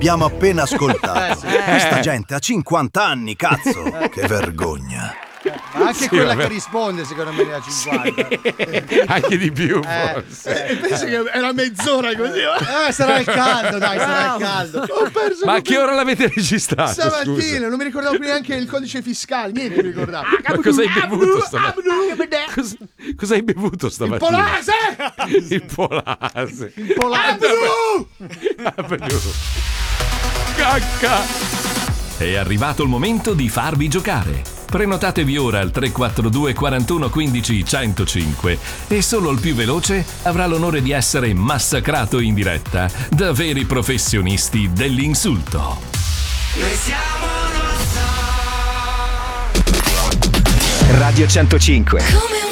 Abbiamo appena ascoltato. Questa gente ha 50 anni, cazzo. Che vergogna. Ma anche quella che risponde, secondo me, ne ha 50. Sì, anche di più, forse. Penso che era mezz'ora così. Sarà il caldo, dai, sarà il caldo. Ho perso. Ma a che ora l'avete registrato? Stamattina, Scusa. non mi ricordavo più neanche il codice fiscale, niente mi ricordavo. Ma cosa hai bevuto stamattina? Cosa hai bevuto Il stamattina? polase! Il polase. Il polase! Abru! Cacca! È arrivato il momento di farvi giocare. Prenotatevi ora al 342 41 15 105 e solo il più veloce avrà l'onore di essere massacrato in diretta da veri professionisti dell'insulto. Noi siamo Radio 105. come